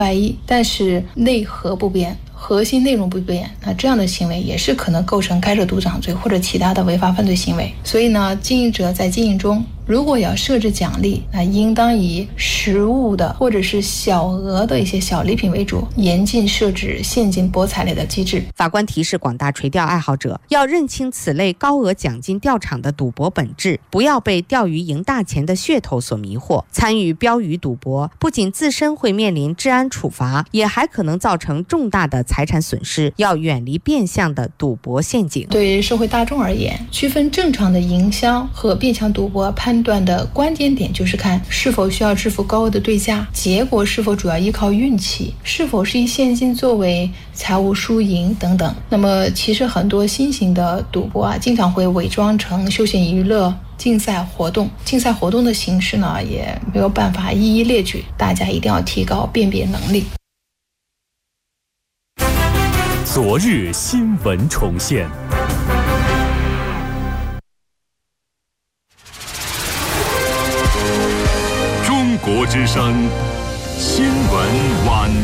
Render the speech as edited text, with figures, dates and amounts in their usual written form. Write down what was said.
外衣，但是内核不变，核心内容不变，那这样的行为也是可能构成开设赌场罪或者其他的违法犯罪行为。所以呢，经营者在经营中如果要设置奖励，那应当以实物的或者是小额的一些小礼品为主，严禁设置现金博彩类的机制。 法官提示广大垂钓爱好者要认清此类高额奖金钓场的赌博本质，不要被钓鱼赢大钱的噱头所迷惑。参与标鱼赌博不仅自身会面临治安处罚，也还可能造成重大的财产损失，要远离变相的赌博陷阱。 对于社会大众而言，区分正常的营销和变相赌博判断的关键点就是看是否需要支付高额的对价，结果是否主要依靠运气，是否是以现金作为财务输赢等等。那么其实很多新型的赌博经常会伪装成休闲娱乐、竞赛活动的形式呢，也没有办法一一列举，大家一定要提高辨别能力。 昨日新闻重现。中国之声新闻晚